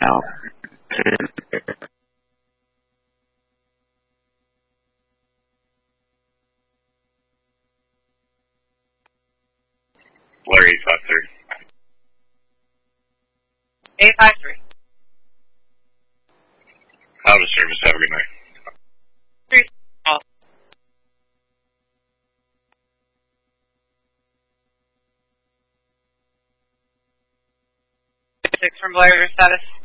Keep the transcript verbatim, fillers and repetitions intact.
Al. Larry five three. eight five three. Out of service. Have a good night. Three. Oh. Six from Blair status.